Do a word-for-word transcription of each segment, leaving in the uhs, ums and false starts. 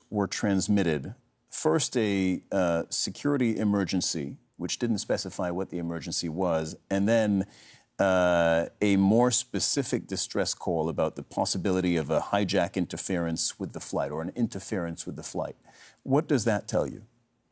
were transmitted. First, a uh, security emergency, which didn't specify what the emergency was, and then uh, a more specific distress call about the possibility of a hijack interference with the flight or an interference with the flight. What does that tell you?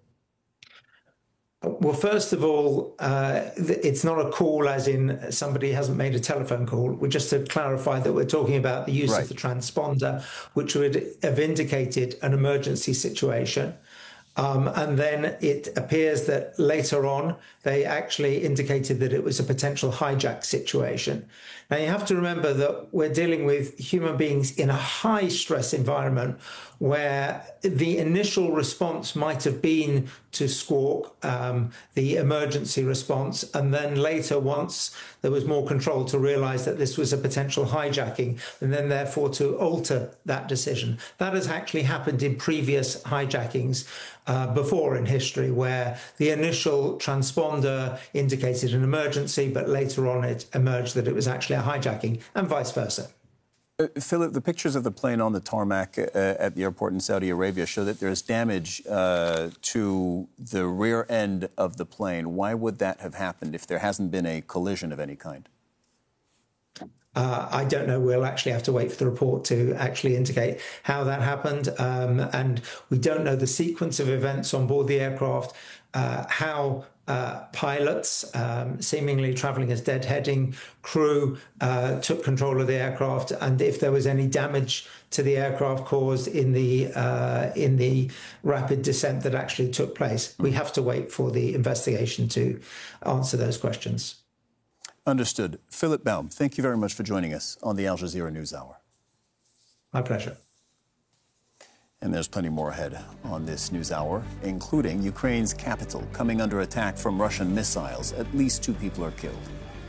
Well, first of all, uh, it's not a call as in somebody hasn't made a telephone call. We're just to clarify that we're talking about the use right. of the transponder, which would have indicated an emergency situation. Um, and then it appears that later on, they actually indicated that it was a potential hijack situation. Now, you have to remember that we're dealing with human beings in a high stress environment where the initial response might have been to squawk, um, the emergency response, and then later, once there was more control, to realize that this was a potential hijacking, and then therefore to alter that decision. That has actually happened in previous hijackings uh, before in history, where the initial transponder indicated an emergency, but later on it emerged that it was actually a hijacking, and vice versa. Uh, Philip, the pictures of the plane on the tarmac uh, at the airport in Saudi Arabia show that there's damage uh, to the rear end of the plane. Why would that have happened if there hasn't been a collision of any kind? Uh, I don't know. We'll actually have to wait for the report to actually indicate how that happened. Um, and we don't know the sequence of events on board the aircraft, uh, how uh, pilots, um, seemingly traveling as deadheading crew, uh, took control of the aircraft, and if there was any damage to the aircraft caused in the uh, in the rapid descent that actually took place. We have to wait for the investigation to answer those questions. Understood. Philip Baum, thank you very much for joining us on the Al Jazeera NewsHour. My pleasure. And there's plenty more ahead on this NewsHour, including Ukraine's capital coming under attack from Russian missiles. At least two people are killed.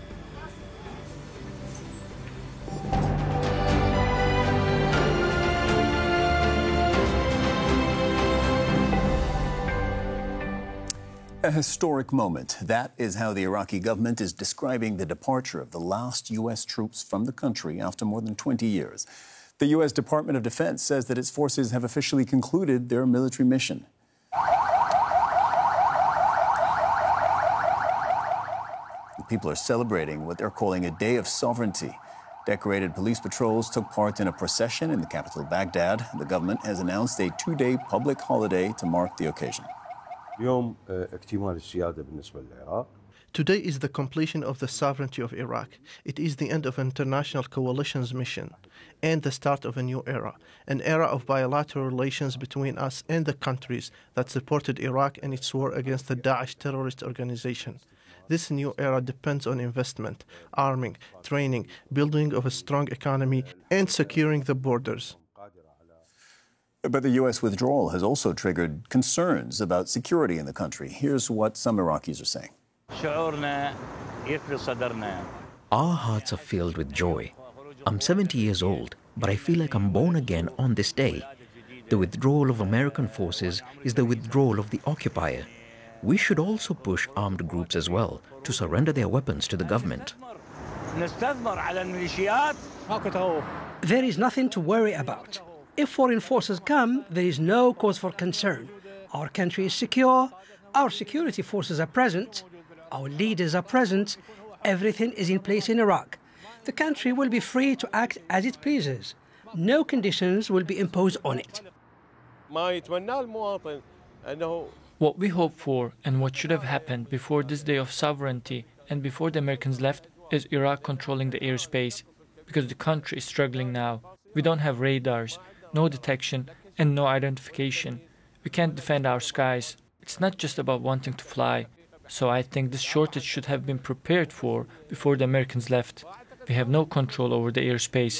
A historic moment. That is how the Iraqi government is describing the departure of the last U S troops from the country after more than twenty years. The U S Department of Defense says that its forces have officially concluded their military mission. People are celebrating what they're calling a day of sovereignty. Decorated police patrols took part in a procession in the capital, Baghdad. The government has announced a two-day public holiday to mark the occasion. Today is the completion of the sovereignty of Iraq. It is the end of international coalition's mission and the start of a new era, an era of bilateral relations between us and the countries that supported Iraq in its war against the Daesh terrorist organization. This new era depends on investment, arming, training, building of a strong economy, and securing the borders. But the U S withdrawal has also triggered concerns about security in the country. Here's what some Iraqis are saying. Our hearts are filled with joy. I'm seventy years old, but I feel like I'm born again on this day. The withdrawal of American forces is the withdrawal of the occupier. We should also push armed groups as well to surrender their weapons to the government. There is nothing to worry about. If foreign forces come, there is no cause for concern. Our country is secure, our security forces are present, our leaders are present, everything is in place in Iraq. The country will be free to act as it pleases. No conditions will be imposed on it. What we hope for and what should have happened before this day of sovereignty and before the Americans left is Iraq controlling the airspace, because the country is struggling now. We don't have radars, no detection, and no identification. We can't defend our skies. It's not just about wanting to fly. So I think this shortage should have been prepared for before the Americans left. We have no control over the airspace.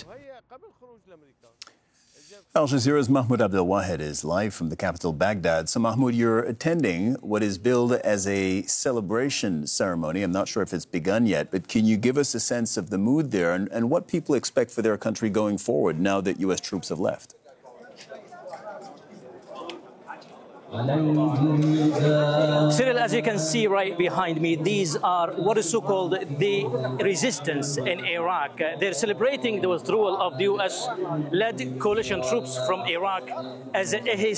Al Jazeera's Mahmoud Abdelwahed is live from the capital, Baghdad. So, Mahmoud, you're attending what is billed as a celebration ceremony. I'm not sure if it's begun yet, but can you give us a sense of the mood there and, and what people expect for their country going forward now that U S troops have left? Cyril, as you can see right behind me, these are what is so-called the resistance in Iraq. Uh, they're celebrating the withdrawal of the U S-led coalition troops from Iraq as a